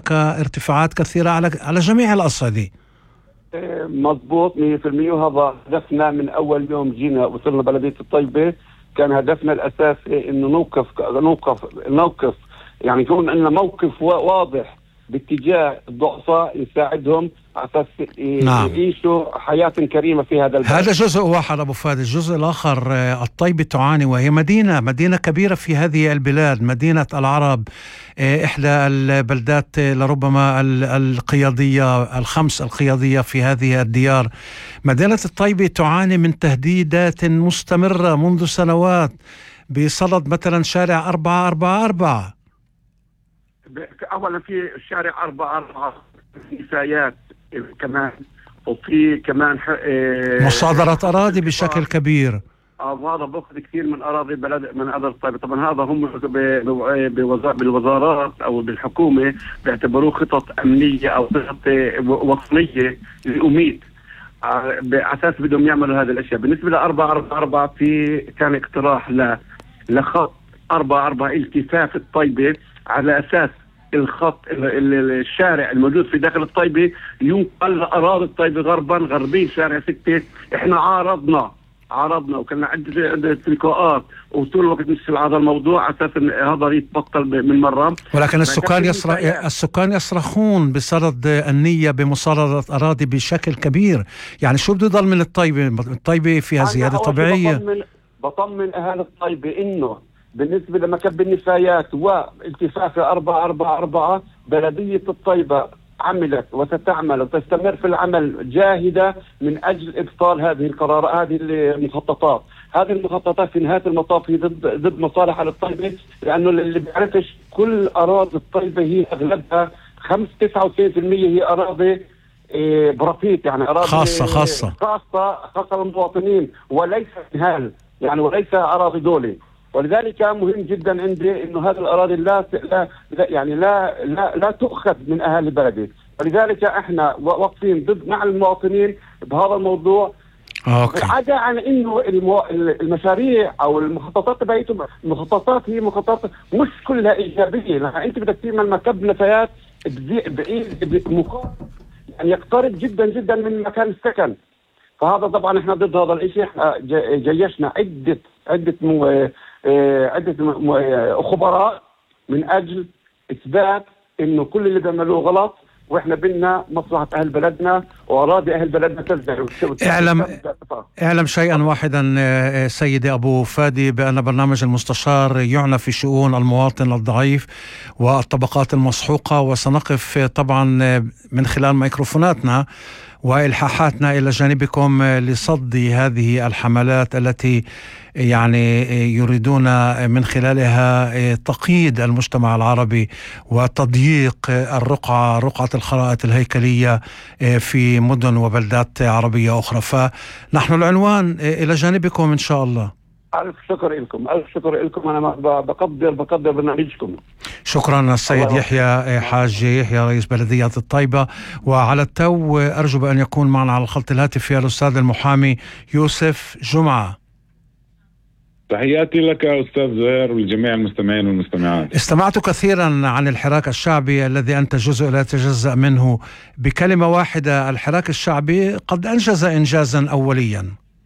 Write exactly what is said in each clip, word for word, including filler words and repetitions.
هناك ارتفاعات كثيرة على على جميع الأصعدة. مضبوط مية بالمية، وهذا هدفنا من أول يوم جينا وصلنا بلدية الطيبة. كان هدفنا الأساسي إنه نوقف نوقف نوقف يعني يكون عندنا موقف واضح باتجاه الضعفاء، نساعدهم على أساس نعم. يعيشوا حياة كريمة في هذا البلد. هذا جزء واحد أبو فادي. الجزء الآخر، الطيبة تعاني، وهي مدينة مدينة كبيرة في هذه البلاد، مدينة العرب، إحدى البلدات لربما القيادية الخمس القيادية في هذه الديار. مدينة الطيبة تعاني من تهديدات مستمرة منذ سنوات بصدد مثلا شارع أربعة أربعة أربعة. أولا في الشارع أربعة أربعة نفايات كمان، وفي كمان مصادرة أراضي بشكل كبير. هذا باخذ كثير من اراضي بلد من اراضي الطيبه. طبعا هذا هم بالوزارات او بالحكومه بيعتبروه خطط امنيه او خطط وطنيه للاميد، على اساس بدهم يعملوا هذه الاشياء. بالنسبه ل أربعة أربعة أربعة في كان اقتراح ل لخط أربعة أربعة التفاف الطيبه، على اساس الخط الشارع الموجود في داخل الطيبه ينقل لاراضي الطيبه غربا غربي شارع ستة. احنا عارضنا عرضنا وكنا عدة عدة لقاءات وطول الوقت نشتغل على هذا الموضوع على اساس ان هذا يتبطل من مرة. ولكن السكان يصرخ السكان يصرخون بصدد النية بمصادرة أراضي بشكل كبير. يعني شو بده يضل من الطيبة؟ الطيبة فيها زيادة طبيعية. بطمن, بطمن أهل الطيبة إنه بالنسبة لمكب النفايات والتفاف أربعة أربعة أربعة، بلدية الطيبة عملت وستعمل وتستمر في العمل جاهدة من أجل إبطال هذه القرارات، هذه المخططات. هذه المخططات في نهاية المطاف هي ضد ضد مصالح الطيبة، لأنه اللي بيعرفش كل أراضي الطيبة هي أغلبها خمسة تسعة وتسعين بالمئة هي أراضي إيه برافيت، يعني أراضي خاصة خاصة خاصة خاصة للمواطنين وليس نهال، يعني وليس أراضي دولة. ولذلك مهم جدا عندي انه هذه الاراضي لا, لا يعني لا لا لا تؤخذ من اهالي بلدي. ولذلك احنا واقفين ضد مع المواطنين بهذا الموضوع. اوكي. عدا عن انه المو... المشاريع او المخططات تبعيتهم، المخططات هي مخططات مش كلها ايجابيه، لان انت بدك تعمل مكب نفايات بعيد مقام يعني يقترب جدا جدا من مكان السكن. فهذا طبعا احنا ضد هذا الشيء. احنا جيشنا عده عده مو... عدة خبراء من أجل إثبات إنه كل اللي بيعملوه غلط، وإحنا بدنا مصلحة أهل بلدنا وأراضي أهل بلدنا تزدهر. اعلم اعلم شيئا واحدا سيدي أبو فادي، بأن برنامج المستشار يعنى في شؤون المواطن الضعيف والطبقات المسحوقة، وسنقف طبعا من خلال ميكروفوناتنا وإلحاحاتنا إلى جانبكم لصد هذه الحملات التي يعني يريدون من خلالها تقييد المجتمع العربي وتضييق الرقعة رقعة الخرائط الهيكلية في مدن وبلدات عربية أخرى. فنحن العنوان إلى جانبكم إن شاء الله. ألف شكر لكم، ألف شكر لكم. أنا بقدر بقدر برنامجكم. شكرا السيد يحيى حاج يحيى رئيس بلدية الطيبة. وعلى التو أرجو بأن يكون معنا على الخط الهاتفي الأستاذ المحامي يوسف جمعة. تحياتي لك أستاذ زهير ولجميع المستمعين والمستمعات. استمعت كثيرا عن الحراك الشعبي الذي أنت جزء لا يتجزأ منه. بكلمة واحدة، الحراك الشعبي قد أنجز إنجازا أوليا.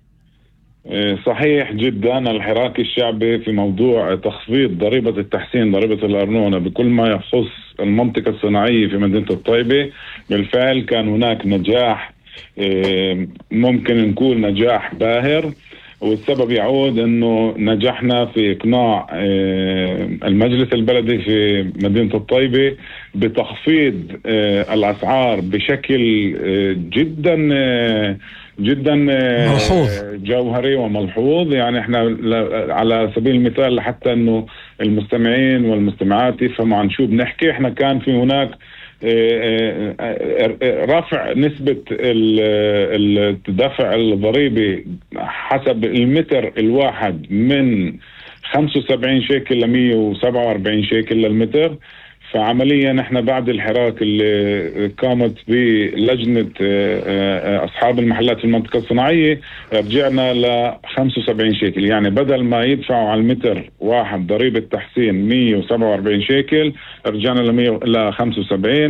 صحيح جدا. الحراك الشعبي في موضوع تخفيض ضريبة التحسين ضريبة الأرنونة بكل ما يخص المنطقة الصناعية في مدينة الطيبة، بالفعل كان هناك نجاح، ممكن نقول نجاح باهر، والسبب يعود انه نجحنا في اقناع المجلس البلدي في مدينة الطيبة بتخفيض الاسعار بشكل جدا جدا ملحوظ جوهري وملحوظ. يعني احنا على سبيل المثال لحتى انه المستمعين والمستمعات يفهموا عن شو بنحكي، احنا كان في هناك رفع نسبة الدفع الضريبي حسب المتر الواحد من خمسة وسبعين شيكل ل مية وسبعة وأربعين شيكل للمتر. فعمليا نحن بعد الحراك اللي قامت بلجنة أصحاب المحلات في المنطقة الصناعية رجعنا ل خمسة وسبعين شيكل، يعني بدل ما يدفعوا على المتر واحد ضريبة تحسين مية وسبعة وأربعين شيكل رجعنا ل خمسة وسبعين.